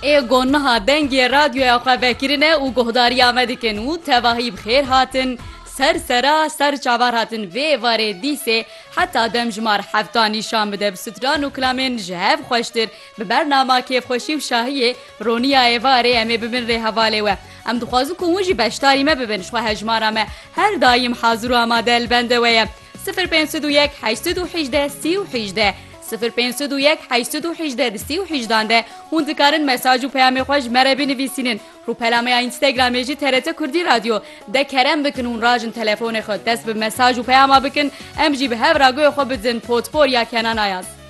ê gonha dengê radyoya xwe vekirine û guhdariya me dikin û tevahî bi xêr hatin sersera ser çavar hatin vê varê dîsê heta demjimar hefta nîşan bide bi stran û kilamên ji hev xweştir bi bernama kêfxweşî û şahiyê Roniya êvarê em ê bibin rê hevalê we. Em dixwazin ku hûn jî beşdarî me bibin ji xwe hejmara me her daîm hazir û amade li bende we ye. 0501 818 3018 0501 818 3018 de hûn dikarin mesaj û peyamê xwe ji me re binivîsînin. Rûpelameya Instagramê jî TRT Kurdî Radyo de kerem bikin hûn rajin telefonê xwe dest bi mesaj û peyama bikin em jî bi hev ragoyê xwe bidin potpor ya Kenan Ayaz.